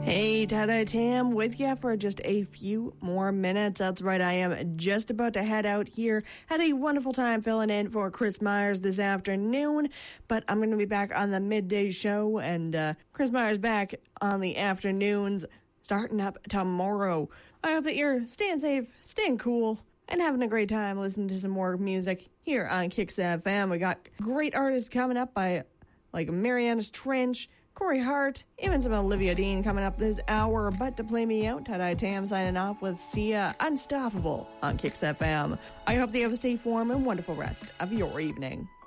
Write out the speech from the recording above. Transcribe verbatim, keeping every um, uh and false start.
Hey, Tada Tam with you for just a few more minutes. That's right, I am just about to head out here. Had a wonderful time filling in for Chris Myers this afternoon, but I'm going to be back on the midday show, and uh, Chris Myers back on the afternoons, starting up tomorrow. I hope that you're staying safe, staying cool, and having a great time listening to some more music here on Kicks F M. We got great artists coming up by like Marianas Trench, Corey Hart, even some Olivia Dean coming up this hour. But to play me out, Tada Tam signing off with Sia, Unstoppable on Kicks F M. I hope that you have a safe, warm, and wonderful rest of your evening.